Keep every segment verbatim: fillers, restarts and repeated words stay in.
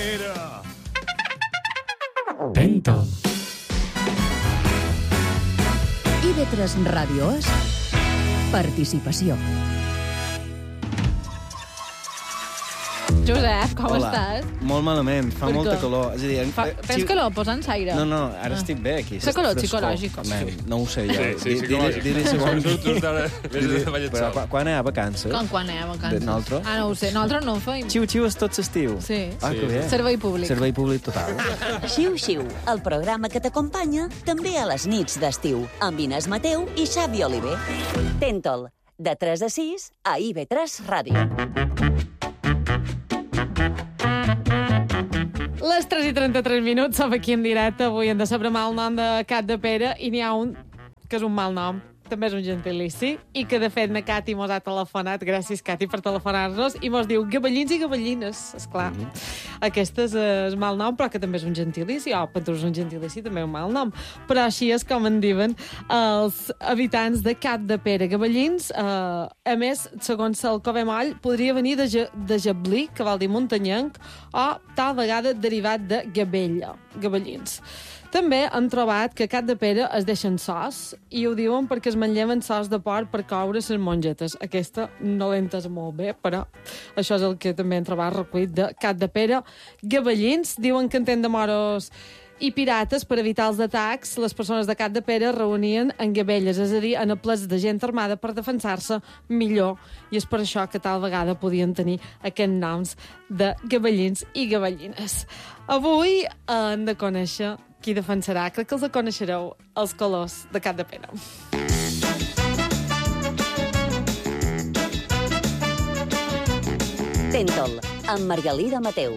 Era... Tento. I ve tres Ràdio és participació. Josep, com Hola. estàs? Molt malament, fa Per molta què? calor. És a dir, Fa, eh, tens xi- calor? Posa'ns aire. No, no, ara Ah. estic bé aquí. Fa calor Frescor. psicològic. Man, no ho sé jo. Sí, sí, Di- psicològic. Diré segons... Just ara, vés de ballet Però sol. quan- quan hi ha vacances? Com quan anem a vacances? De nosaltres? Ah, no ho sé. Nosaltres no ho feim. Xiu-xiu és tot l'estiu. Sí. Ah, que bé. Servei públic. Servei públic total. Xiu Xiu, el programa que t'acompanya també a les nits d'estiu, amb Inés Mateu i Xavi Oliver. Tentol, de tres a sis, a I V tres Ràdio. Les tres i trenta-tres minuts, som aquí en directe. Avui hem de saber mal nom de Cat de Pere i n'hi ha un que és un mal nom. També és un gentilici i que, de fet, na Cati mos ha telefonat. Gràcies, Cati, per telefonar-nos. I mos diu gavellins i gavellines. Esclar, mm -hmm. aquest és el mal nom, però que també és un gentilici. Oh, per tu és un gentilici, també un mal nom. Però així és com en diuen els habitants de Cat de Pere. Gavellins, eh, a més, segons el Cove Moll, podria venir de, ja, de jablí, que vol dir muntanyenc, o tal vegada derivat de gabella, gavellins. També han trobat que a Cat de Pere es deixen sos i ho diuen perquè es manlleven sos de porc per coure les mongetes. Aquesta no l'he entès molt bé, però això és el que també han trobat recollit de Cat de Pere. Gavellins diuen que entén de moros i pirates per evitar els atacs. Les persones de Cat de Pere reunien en gabelles, és a dir, en plets de gent armada per defensar-se millor. I és per això que tal vegada podien tenir aquests noms de gavellins i gavellines. Avui hem de conèixer qui defensarà. Crec que els coneixereu, els colors de Cat de Pere. Tentol, amb Margalida Mateu.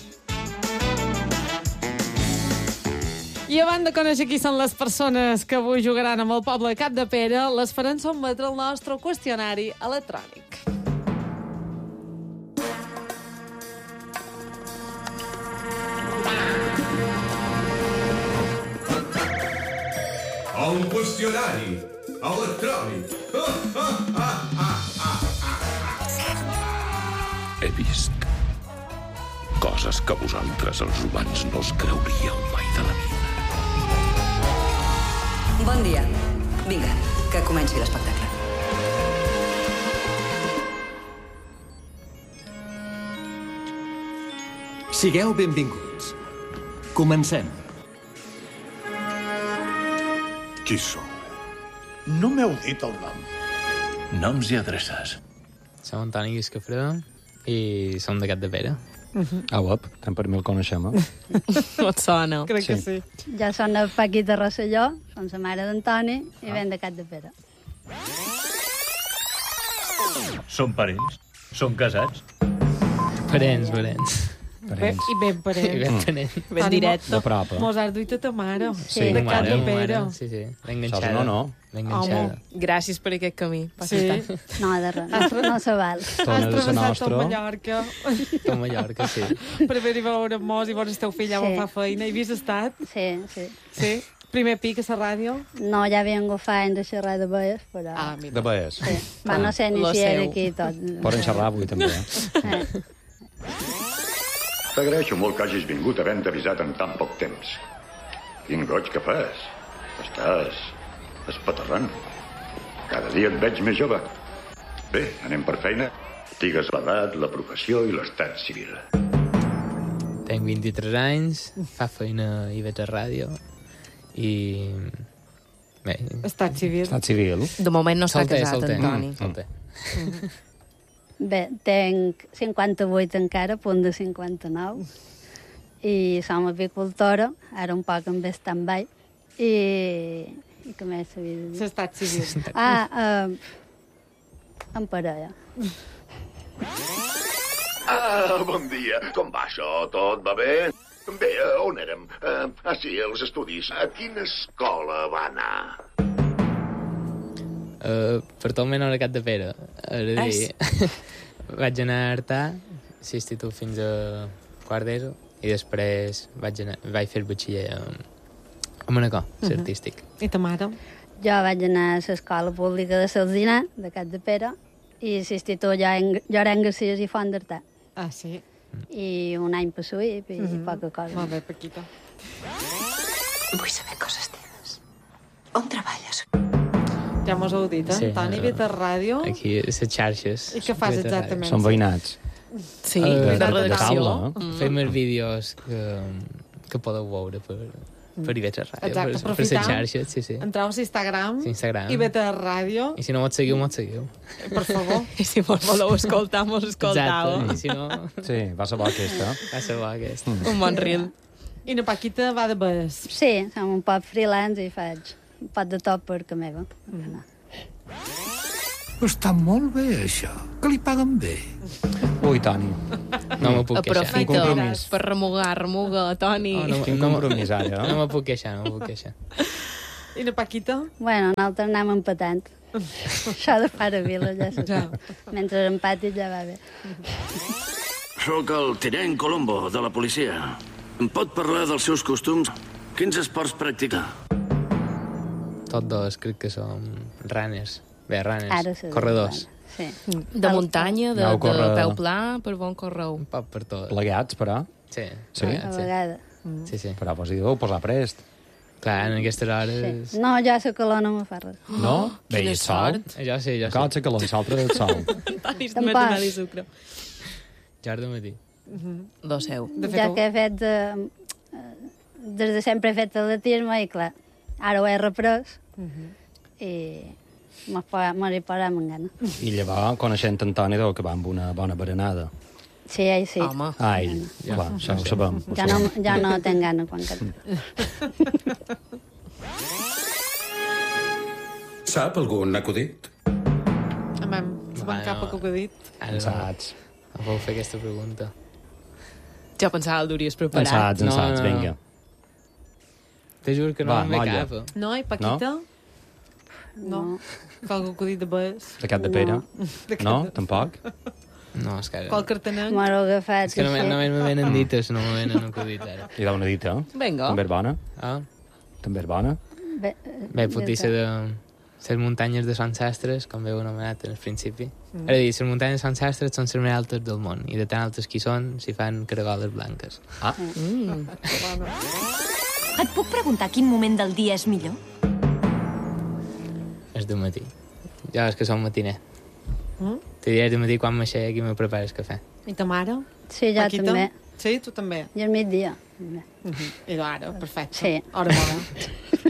I abans de conèixer qui són les persones que avui jugaran amb el poble de Cat de Pere, les farem sotmetre al nostre qüestionari electrònic. El qüestionari electrònic. He vist coses que vosaltres, els humans, no us creuríeu mai de la vida. Bon dia. Vinga, que comenci l'espectacle. Sigueu benvinguts. Comencem. Qui sou? No m'heu dit el nom. Noms i adreces. Som Antoni Guiscafreda i som de Cat de Pere. Ah, web, tant per mi el coneixem, eh? No et sona? Crec que sí. Jo som la Paquita Rosselló, som la mare d'Antoni i ah. ven de Cat de Pere. Són parents? Són casats? Parents, parents. Ben, I ben parents. I ben parents. Ben directe. De prop, eh? Mos has duit a ta mare. Sí, de Cat de mare, Pere. mare. Sí, sí. Ben enganxada. No, no. Ben enganxada. Home, gràcies per aquest camí. sí. No, de res, no, no se val. Has Torna de la travessat nostra. tot Mallorca Tot Mallorca, sí. per haver-hi veure amb mos i veure el teu fill ja Sí. sí. fa feina. Hi havies estat? Sí, sí. Sí. Primer pic a la ràdio? No, ja vengo fa anys de xerrar de veies, però... Ah, mira. De Baes. Sí. Va, no sé ni Lo si seu. era aquí i tot. Poden xerrar avui, també, eh? Eh. T'agraeixo molt que hagis vingut havent avisat en tan poc temps. Quin goig que fas. Estàs espaterrant. Cada dia et veig més jove. Bé, anem per feina. Digues l'edat, la professió i l'estat civil. Tenc vint-i-tres anys, fa feina i veig a ràdio i... Bé, Estat civil. Estat civil. De moment no està solter, casat, solter. Antoni. Mm, solter. Mm. Bé, tenc cinquanta-vuit encara, a punt de cinquanta-nou, i som apicultora, ara un poc amb stand-by, i... i què més s'havia de dir? L'estat civil. Ah, eh, en parella. Ah, bon dia. Com va això? Tot va bé? Bé, on érem? Uh, ah, sí, els estudis. A quina escola va anar? Uh, per tot menys a Cat de Pere. És a dir, vaig anar a Artà, l'institut fins a quart d'ESO, i després vaig, anar, vaig fer el batxiller a, a Manacor, uh -huh. artístic. I ta mare? Jo vaig anar a l'escola pública de Salsinar, de Cat de Pere, i l'institut Llorenç Garcés i Font d'Artà. Ah, sí? i un any per Suïp i Mhm. poca cosa. Molt bé, Paquita. Vull saber coses teves. On treballes? Ja mos heu dit, eh? Sí, Antoni, eh, ve a ràdio. Aquí, a les xarxes. I què fas Ve de ràdio. exactament? Són veïnats. Sí, Eh, de, de redacció. taula, no? Mm. Fem els vídeos que, que podeu veure per, per I V tres Ràdio, Exacte, per, per aprofitar. les xarxes, sí, sí. Entreu a Instagram, Sí, Instagram. i ve a ràdio. I si no mos seguiu, mos seguiu. Per favor. I si vos voleu escoltar, mos escoltau. Exacte, i si no... Sí, va ser bo aquesta. Va ser bo aquest. Un bon reel. I la Paquita va de bes. Sí, som un poc freelance i faig un poc de tot per que meva. Mm. Està molt bé, això. Que li paguen bé. Ui, Toni. No me puc queixar. Un Aprofita compromís. per remugar, remuga, Toni. Oh, no, Quin no, compromís, ara, no eh? me puc queixar, no me puc queixar. I la Paquita? Bueno, nosaltres anem empatant. Això de fora vila, ja sé. Ja. Mentre empatis ja va bé. Soc el tinent Colombo, de la policia. Em pot parlar dels seus costums? Quins esports practica? Tots dos crec que som runners. Bé, runners, Ara se corredors. Sí. De muntanya, de, Aneu a de córrer- peu pla, per bon correu. Un poc per tot. Plegats, però. Sí. Sí? A vegades. Sí, sí. Però vos hi deu posar prest. Clar, en aquestes hores... Sí. No, ja la calor no me fa res. No? Bé, i el sol. Jo sí, jo sí. Cal ser calor, i l'altre del sol. Toni, Tampoc. només anar-li sucre. Ja de matí. Lo seu. De fet, Ja que he fet... Eh, des de sempre he fet atletisme i, clar, ara ho he reprès i m'hi posem en gana. I llavors, coneixent Antoni, deu acabar amb una bona berenada. Sí, ell sí. Home. Ah, ell. Ja. Va, això ho sabem. Ho Ja no, sabem. ja no tinc gana quan cal. Sap algun acudit? Amem, se van Bueno. cap a acudit. Ara Saps? no puc fer aquesta pregunta. Ja pensava el duries preparat. Ensats, No, ensats, no, no. vinga. Te juro que no Va, em ve molla. cap. No, i Paquita? No. No. Qual acudit de bes? De cap de pere? De cap No? de- Tampoc? No, és que... Qual cartenenc? M'ho he agafat. És que només, així. només me venen dites, no me venen acudit ara. I d'una dita, eh? Vinga. També és bona? Ah, També és bona? Bé, bé, ja potser està. de les muntanyes de Sant Sastres, com heu anomenat al principi. Mm. És a dir, les muntanyes de Sant Sastres són les més altes del món, i de tan altes que hi són, s'hi fan caragoles blanques. Ah. Mm. Et puc preguntar quin moment del dia és millor? És de matí. Jo és que som matiner. Mm? Te diré de matí quan m'aixec i me prepares cafè. I ta mare? Sí, ja Paquita? també. Sí, tu també. I al migdia. també. I ara, perfecte. Sí. Hora bona.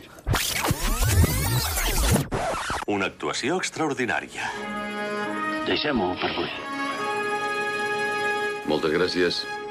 Una actuació extraordinària. Deixem-ho per avui. Moltes gràcies.